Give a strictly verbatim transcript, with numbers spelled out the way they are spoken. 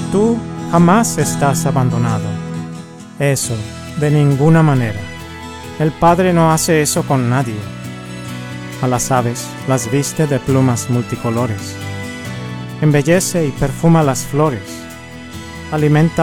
tú jamás estás abandonado. Eso, de ninguna manera. El Padre no hace eso con nadie. A las aves las viste de plumas multicolores. Embellece y perfuma las flores. Alimenta